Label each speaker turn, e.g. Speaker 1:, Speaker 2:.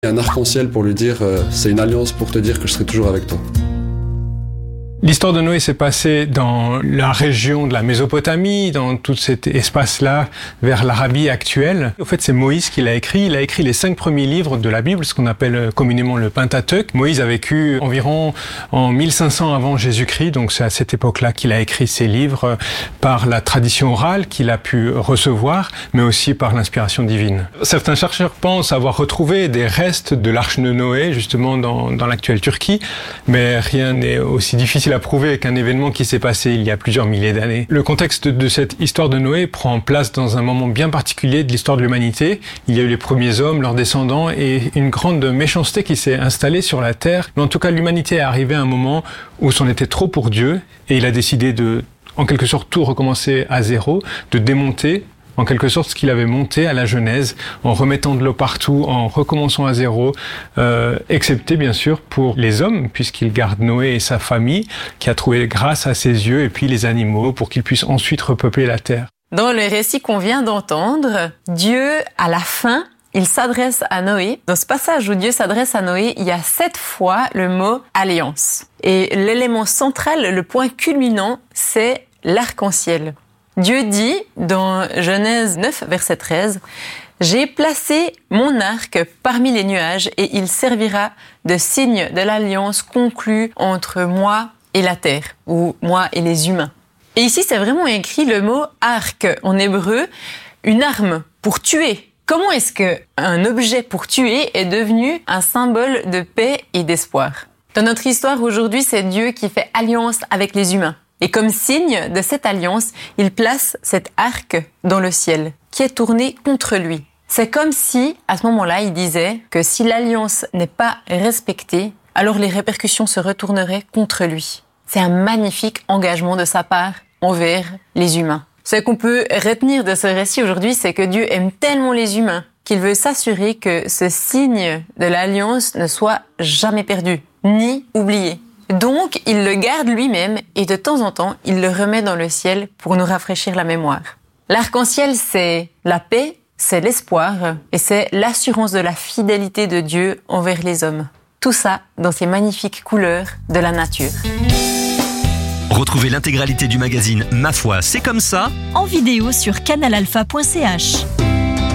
Speaker 1: Un arc-en-ciel pour lui dire c'est une alliance pour te dire que je serai toujours avec toi.
Speaker 2: L'histoire de Noé s'est passée dans la région de la Mésopotamie, dans tout cet espace-là, vers l'Arabie actuelle. En fait, c'est Moïse qui l'a écrit. Il a écrit les 5 premiers livres de la Bible, ce qu'on appelle communément le Pentateuque. Moïse a vécu environ en 1500 avant Jésus-Christ, donc c'est à cette époque-là qu'il a écrit ses livres par la tradition orale qu'il a pu recevoir, mais aussi par l'inspiration divine. Certains chercheurs pensent avoir retrouvé des restes de l'arche de Noé, justement dans l'actuelle Turquie, mais rien n'est aussi difficile à prouver qu'un événement qui s'est passé il y a plusieurs milliers d'années. Le contexte de cette histoire de Noé prend place dans un moment bien particulier de l'histoire de l'humanité. Il y a eu les premiers hommes, leurs descendants, et une grande méchanceté qui s'est installée sur la terre. Mais en tout cas, l'humanité est arrivée à un moment où c'en était trop pour Dieu, et il a décidé de, en quelque sorte, tout recommencer à zéro, de démonter en quelque sorte ce qu'il avait monté à la Genèse, en remettant de l'eau partout, en recommençant à zéro, excepté bien sûr pour les hommes, puisqu'il garde Noé et sa famille, qui a trouvé grâce à ses yeux, et puis les animaux, pour qu'ils puissent ensuite repeupler la terre.
Speaker 3: Dans le récit qu'on vient d'entendre, Dieu, à la fin, il s'adresse à Noé. Dans ce passage où Dieu s'adresse à Noé, il y a 7 fois le mot « alliance ». Et l'élément central, le point culminant, c'est l'arc-en-ciel. Dieu dit dans Genèse 9, verset 13, « J'ai placé mon arc parmi les nuages et il servira de signe de l'alliance conclue entre moi et la terre, ou moi et les humains. » Et ici, c'est vraiment écrit le mot « arc » en hébreu, une arme pour tuer. Comment est-ce qu'un objet pour tuer est devenu un symbole de paix et d'espoir? Dans notre histoire aujourd'hui, c'est Dieu qui fait alliance avec les humains. Et comme signe de cette alliance, il place cet arc dans le ciel, qui est tourné contre lui. C'est comme si, à ce moment-là, il disait que si l'alliance n'est pas respectée, alors les répercussions se retourneraient contre lui. C'est un magnifique engagement de sa part envers les humains. Ce qu'on peut retenir de ce récit aujourd'hui, c'est que Dieu aime tellement les humains qu'il veut s'assurer que ce signe de l'alliance ne soit jamais perdu, ni oublié. Donc, il le garde lui-même et de temps en temps, il le remet dans le ciel pour nous rafraîchir la mémoire. L'arc-en-ciel, c'est la paix, c'est l'espoir et c'est l'assurance de la fidélité de Dieu envers les hommes. Tout ça dans ces magnifiques couleurs de la nature.
Speaker 4: Retrouvez l'intégralité du magazine Ma foi, c'est comme ça
Speaker 5: en vidéo sur canalalpha.ch.